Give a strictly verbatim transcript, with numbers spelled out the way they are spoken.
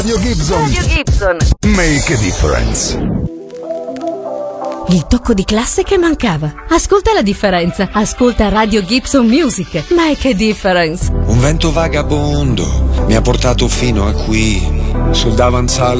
Radio Gibson. Radio Gibson. Make a difference. Il tocco di classe che mancava. Ascolta la differenza. Ascolta Radio Gibson Music. Make a difference. Un vento vagabondo mi ha portato fino a qui, sul davanzale